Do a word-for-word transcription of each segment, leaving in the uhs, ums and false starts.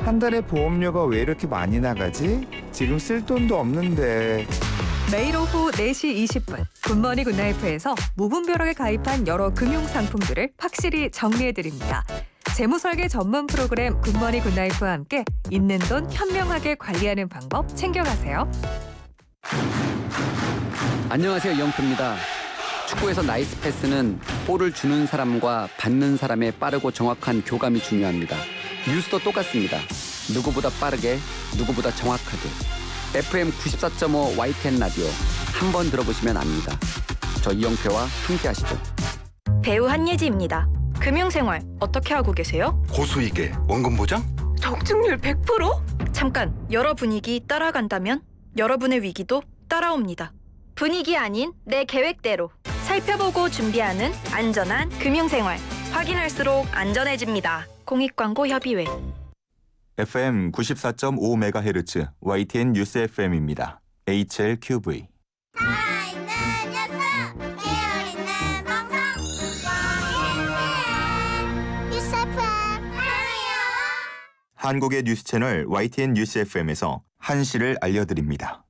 한 달에 보험료가 왜 이렇게 많이 나가지? 지금 쓸 돈도 없는데. 매일 오후 네 시 이십 분 굿모닝 굿나이프에서 무분별하게 가입한 여러 금융 상품들을 확실히 정리해드립니다. 재무설계 전문 프로그램 굿모닝 굿나이프와 함께 있는 돈 현명하게 관리하는 방법 챙겨가세요. 안녕하세요, 영표입니다. 축구에서 나이스 패스는 볼을 주는 사람과 받는 사람의 빠르고 정확한 교감이 중요합니다. 뉴스도 똑같습니다. 누구보다 빠르게, 누구보다 정확하게. 에프엠 구십사 점 오 와이티엔 라디오 한번 들어보시면 압니다. 저 이영표와 함께 하시죠. 배우 한예지입니다. 금융생활 어떻게 하고 계세요? 고수익에 원금 보장? 적중률 백 퍼센트? 잠깐, 여러 분위기 따라간다면 여러분의 위기도 따라옵니다. 분위기 아닌 내 계획대로 살펴보고 준비하는 안전한 금융생활. 확인할수록 안전해집니다. 공익광고협의회. 에프엠 구십사 점 오 메가헤르츠 와이티엔 뉴스 에프엠입니다. 에이치엘큐브이. 살아있는 뉴스, 깨어있는 방송, 와이티엔 뉴스 에프엠 사랑해요. 한국의 뉴스 채널 와이티엔 뉴스 에프엠에서 한시를 알려드립니다.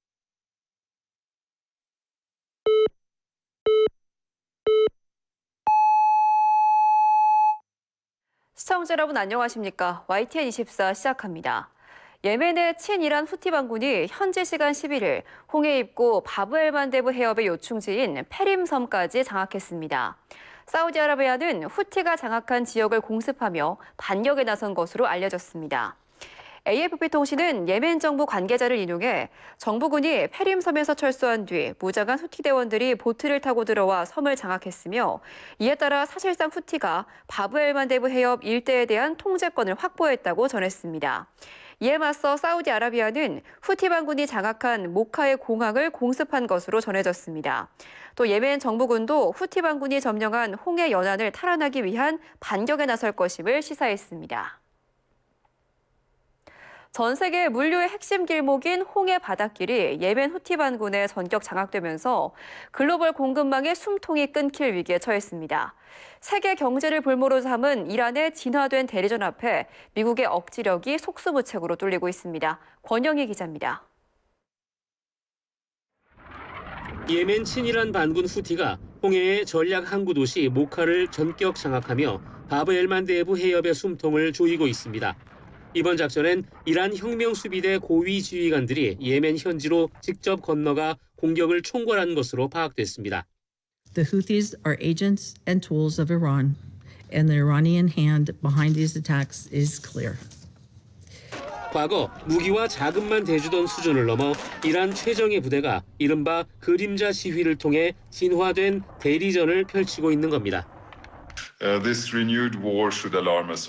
시청자 여러분 안녕하십니까? 와이티엔 이십사 시작합니다. 예멘의 친이란 후티 반군이 현지 시간 십일 일 홍해 입구 바브엘만 대부 해협의 요충지인 페림섬까지 장악했습니다. 사우디아라비아는 후티가 장악한 지역을 공습하며 반격에 나선 것으로 알려졌습니다. 에이에프피 통신은 예멘 정부 관계자를 인용해 정부군이 페림섬에서 철수한 뒤 무장한 후티 대원들이 보트를 타고 들어와 섬을 장악했으며 이에 따라 사실상 후티가 바브엘만 대부 해협 일대에 대한 통제권을 확보했다고 전했습니다. 이에 맞서 사우디아라비아는 후티 반군이 장악한 모카의 공항을 공습한 것으로 전해졌습니다. 또 예멘 정부군도 후티 반군이 점령한 홍해 연안을 탈환하기 위한 반격에 나설 것임을 시사했습니다. 전 세계 물류의 핵심 길목인 홍해 바닷길이 예멘 후티 반군에 전격 장악되면서 글로벌 공급망의 숨통이 끊길 위기에 처했습니다. 세계 경제를 볼모로 삼은 이란의 진화된 대리전 앞에 미국의 억지력이 속수무책으로 뚫리고 있습니다. 권영희 기자입니다. 예멘 친이란 반군 후티가 홍해의 전략 항구 도시 모카를 전격 장악하며 바브 엘만데에부 해협의 숨통을 조이고 있습니다. 이번 작전엔 이란 혁명수비대 고위 지휘관들이 예멘 현지로 직접 건너가 공격을 총괄한 것으로 파악됐습니다. The Houthis are agents and tools of Iran, and the Iranian hand behind these attacks is clear. 과거 무기와 자금만 대주던 수준을 넘어 이란 최정예 부대가 이른바 그림자 시위를 통해 진화된 대리전을 펼치고 있는 겁니다. Uh, this renewed war should alarm us